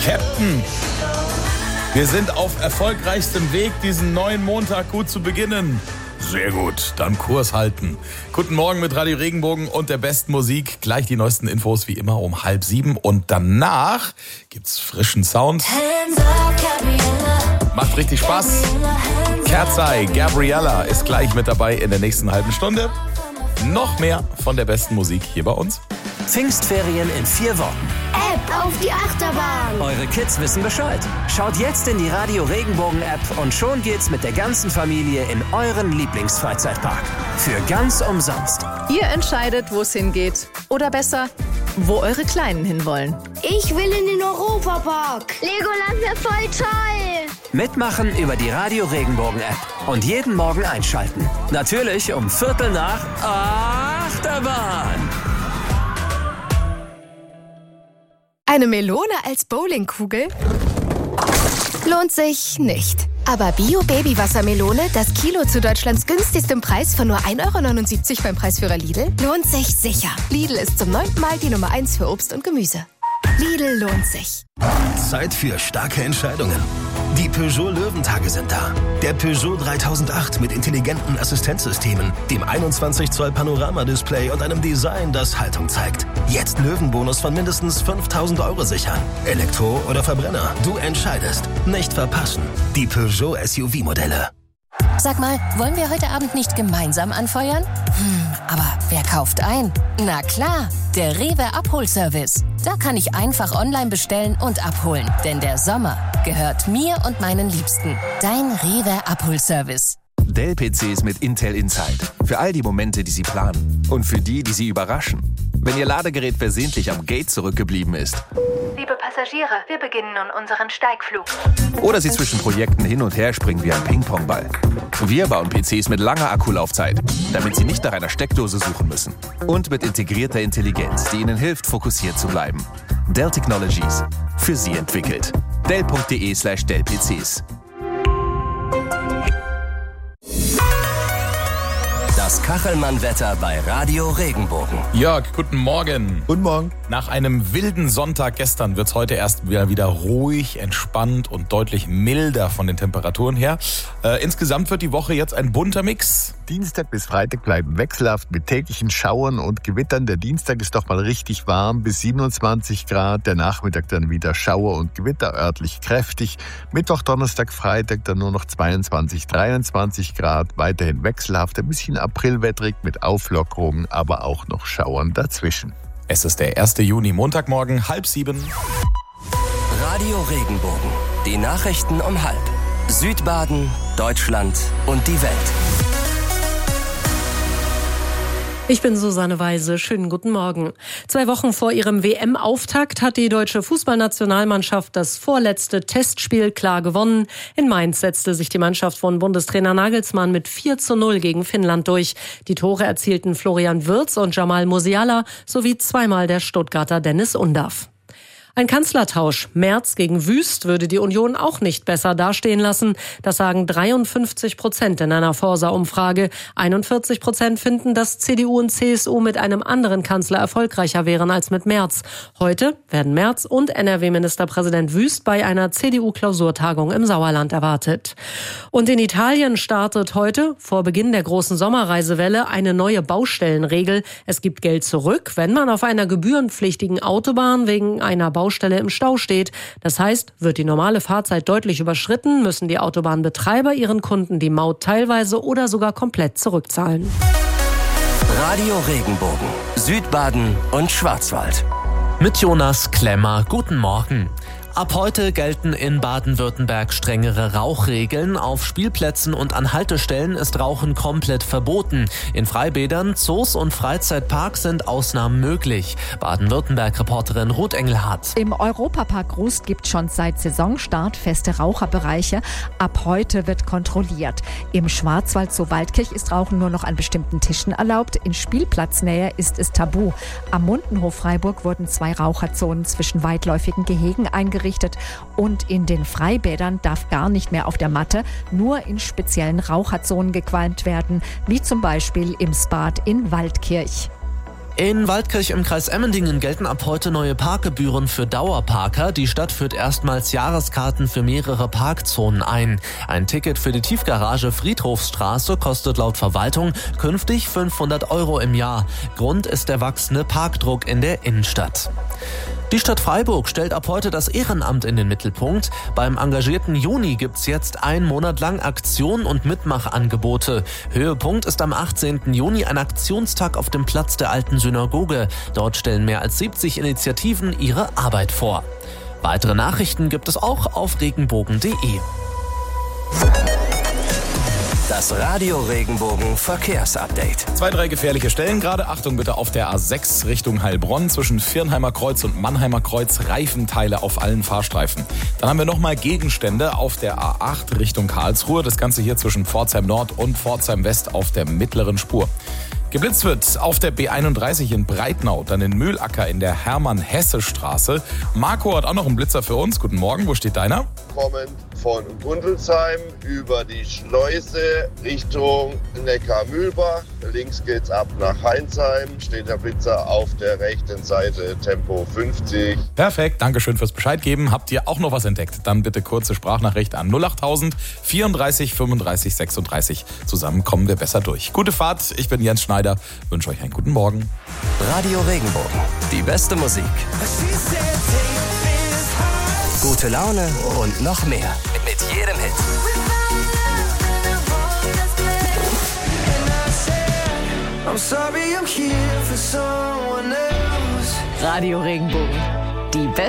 Captain. Wir sind auf erfolgreichstem Weg, diesen neuen Montag gut zu beginnen. Sehr gut, dann Kurs halten. Guten Morgen mit Radio Regenbogen und der besten Musik. Gleich die neuesten Infos wie immer um 6:30 und danach gibt's frischen Sound. Macht richtig Spaß. Kerzai, Gabriella ist gleich mit dabei in der nächsten halben Stunde. Noch mehr von der besten Musik hier bei uns. Pfingstferien in 4 Wochen. App auf die Achterbahn. Eure Kids wissen Bescheid. Schaut jetzt in die Radio Regenbogen App und schon geht's mit der ganzen Familie in euren Lieblingsfreizeitpark. Für ganz umsonst. Ihr entscheidet, wo es hingeht. Oder besser, wo eure Kleinen hinwollen. Ich will in den Europapark. Legoland wäre voll toll. Mitmachen über die Radio Regenbogen App. Und jeden Morgen einschalten. Natürlich um 7:15 Achterbahn. Eine Melone als Bowlingkugel? Lohnt sich nicht. Aber Bio-Baby-Wassermelone, das Kilo zu Deutschlands günstigstem Preis von nur 1,79 € beim Preisführer Lidl, lohnt sich sicher. Lidl ist zum 9. Mal die Nummer 1 für Obst und Gemüse. Lidl lohnt sich. Zeit für starke Entscheidungen. Die Peugeot Löwentage sind da. Der Peugeot 3008 mit intelligenten Assistenzsystemen, dem 21 Zoll Panoramadisplay und einem Design, das Haltung zeigt. Jetzt Löwenbonus von mindestens 5.000 € sichern. Elektro oder Verbrenner, du entscheidest. Nicht verpassen. Die Peugeot SUV-Modelle. Sag mal, wollen wir heute Abend nicht gemeinsam anfeuern? Aber wer kauft ein? Na klar, der Rewe Abholservice. Da kann ich einfach online bestellen und abholen. Denn der Sommer gehört mir und meinen Liebsten. Dein Rewe Abholservice. Dell-PCs mit Intel Inside. Für all die Momente, die Sie planen. Und für die, die Sie überraschen. Wenn Ihr Ladegerät versehentlich am Gate zurückgeblieben ist. Liebe Passagiere, wir beginnen nun unseren Steigflug. Oder Sie zwischen Projekten hin und her springen wie ein Ping-Pong-Ball. Wir bauen PCs mit langer Akkulaufzeit, damit Sie nicht nach einer Steckdose suchen müssen. Und mit integrierter Intelligenz, die Ihnen hilft, fokussiert zu bleiben. Dell Technologies. Für Sie entwickelt. Dell.de/Dell-PCs. Das Kachelmann-Wetter bei Radio Regenbogen. Jörg, guten Morgen. Guten Morgen. Nach einem wilden Sonntag gestern wird es heute erst wieder ruhig, entspannt und deutlich milder von den Temperaturen her. Insgesamt wird die Woche jetzt ein bunter Mix. Dienstag bis Freitag bleiben wechselhaft mit täglichen Schauern und Gewittern. Der Dienstag ist doch mal richtig warm, bis 27 Grad. Der Nachmittag dann wieder Schauer und Gewitter, örtlich kräftig. Mittwoch, Donnerstag, Freitag dann nur noch 22, 23 Grad. Weiterhin wechselhaft, ein bisschen aprilwettrig mit Auflockerungen, aber auch noch Schauern dazwischen. Es ist der 1. Juni, Montagmorgen, 6:30. Radio Regenbogen. Die Nachrichten um 6:30. Südbaden, Deutschland und die Welt. Ich bin Susanne Weise. Schönen guten Morgen. 2 Wochen vor ihrem WM-Auftakt hat die deutsche Fußballnationalmannschaft das vorletzte Testspiel klar gewonnen. In Mainz setzte sich die Mannschaft von Bundestrainer Nagelsmann mit 4:0 gegen Finnland durch. Die Tore erzielten Florian Wirtz und Jamal Musiala sowie zweimal der Stuttgarter Dennis Undaff. Ein Kanzlertausch Merz gegen Wüst würde die Union auch nicht besser dastehen lassen. Das sagen 53% in einer Forsa-Umfrage. 41% finden, dass CDU und CSU mit einem anderen Kanzler erfolgreicher wären als mit Merz. Heute werden Merz und NRW-Ministerpräsident Wüst bei einer CDU-Klausurtagung im Sauerland erwartet. Und in Italien startet heute, vor Beginn der großen Sommerreisewelle, eine neue Baustellenregel. Es gibt Geld zurück, wenn man auf einer gebührenpflichtigen Autobahn wegen einer Baustelle im Stau steht. Das heißt, wird die normale Fahrzeit deutlich überschritten, müssen die Autobahnbetreiber ihren Kunden die Maut teilweise oder sogar komplett zurückzahlen. Radio Regenbogen. Südbaden und Schwarzwald. Mit Jonas Klemmer. Guten Morgen. Ab heute gelten in Baden-Württemberg strengere Rauchregeln. Auf Spielplätzen und an Haltestellen ist Rauchen komplett verboten. In Freibädern, Zoos und Freizeitparks sind Ausnahmen möglich. Baden-Württemberg-Reporterin Ruth Engelhardt. Im Europapark Rust gibt schon seit Saisonstart feste Raucherbereiche. Ab heute wird kontrolliert. Im Schwarzwald zu Waldkirch ist Rauchen nur noch an bestimmten Tischen erlaubt. In Spielplatznähe ist es tabu. Am Mundenhof Freiburg wurden 2 Raucherzonen zwischen weitläufigen Gehegen eingerichtet. Und in den Freibädern darf gar nicht mehr auf der Matte, nur in speziellen Raucherzonen gequalmt werden, wie zum Beispiel im Spat in Waldkirch. In Waldkirch im Kreis Emmendingen gelten ab heute neue Parkgebühren für Dauerparker. Die Stadt führt erstmals Jahreskarten für mehrere Parkzonen ein. Ein Ticket für die Tiefgarage Friedhofsstraße kostet laut Verwaltung künftig 500 € im Jahr. Grund ist der wachsende Parkdruck in der Innenstadt. Die Stadt Freiburg stellt ab heute das Ehrenamt in den Mittelpunkt. Beim engagierten Juni gibt's jetzt einen Monat lang Aktionen und Mitmachangebote. Höhepunkt ist am 18. Juni ein Aktionstag auf dem Platz der alten Synagoge. Dort stellen mehr als 70 Initiativen ihre Arbeit vor. Weitere Nachrichten gibt es auch auf regenbogen.de. Das Radio Regenbogen Verkehrsupdate. 2, 3 gefährliche Stellen gerade. Achtung bitte auf der A6 Richtung Heilbronn zwischen Viernheimer Kreuz und Mannheimer Kreuz. Reifenteile auf allen Fahrstreifen. Dann haben wir nochmal Gegenstände auf der A8 Richtung Karlsruhe. Das Ganze hier zwischen Pforzheim Nord und Pforzheim West auf der mittleren Spur. Geblitzt wird auf der B31 in Breitnau, dann in Mühlacker in der Hermann-Hesse-Straße. Marco hat auch noch einen Blitzer für uns. Guten Morgen, wo steht deiner? Kommend von Gundelsheim über die Schleuse Richtung Neckar-Mühlbach. Links geht's ab nach Heinsheim, steht der Blitzer auf der rechten Seite, Tempo 50. Perfekt, Dankeschön fürs Bescheid geben. Habt ihr auch noch was entdeckt? Dann bitte kurze Sprachnachricht an 08000 34 35 36. Zusammen kommen wir besser durch. Gute Fahrt, ich bin Jens Schneider, wünsche euch einen guten Morgen. Radio Regenbogen, die beste Musik. Gute Laune und noch mehr. Mit jedem Hit. Radio Regenbogen, die beste